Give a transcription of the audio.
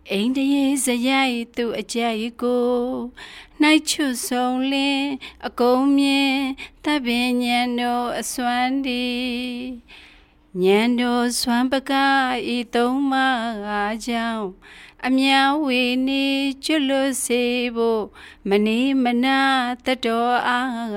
အိန္ဒြေစရိုက်သူအကြိုက်ကိုနှိုက်ချွတ်ဆုံးလင်းအကုန်မြင်တပ်ပင်ညံတို့အစွမ်းဒီညံတို့စွမ်းပကားဤသုံးပါးကြောင့်အမြဝေနေကျွလွတ်စေဖို့မနေမနာတတော်အား